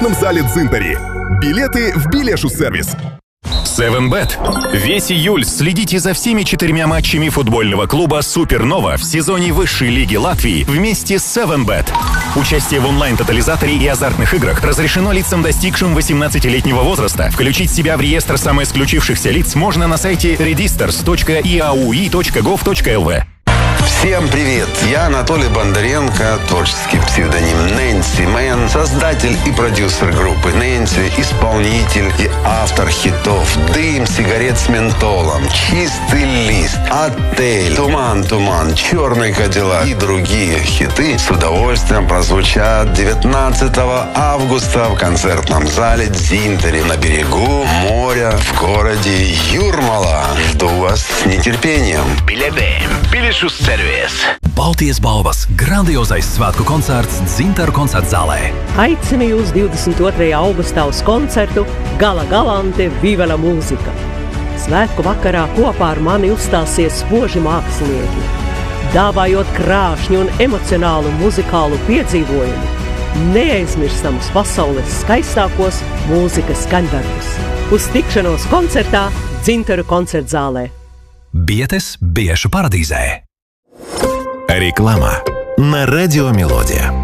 В зале Дзинтари. Билеты в Билешу-сервис. 7bet. Весь июль следите за всеми 4 матчами футбольного клуба «Супернова» в сезоне высшей лиги Латвии вместе с 7bet. Участие в онлайн-тотализаторе и азартных играх разрешено лицам, достигшим 18-летнего возраста. Включить себя в реестр самоисключившихся лиц можно на сайте registers.iaui.gov.lv. Всем привет! Я Анатолий Бондаренко, творческий псевдоним Нэнси Мэн, создатель и продюсер группы Нэнси, исполнитель и автор хитов «Дым сигарет с ментолом», «Чистый лист», «Отель», «Туман, туман», «Черный кадиллак» и другие хиты с удовольствием прозвучат 19 августа в концертном зале Дзинтари на берегу моря в городе Юрмала. Жду вас с нетерпением. Biļetēm Biļešu-servis. Baltijas balvas grandiozais svētku koncerts Dzintaru koncertzālē. Aicinu jūs 22. augustā uz koncertu Gala Galante Viva la mūzika. Svētku vakarā kopā ar mani uzstāsies spoži mākslinieki, dāvājot krāšņu un emocionālu muzikālu piedzīvojumu, neaizmirstamus pasaules skaistākos mūzikas skaņdarbus. Uz tikšanos koncertā Dzintaru koncertzālē. Biļetes Biešu paradīzē. Реклама на Радио Мелодия.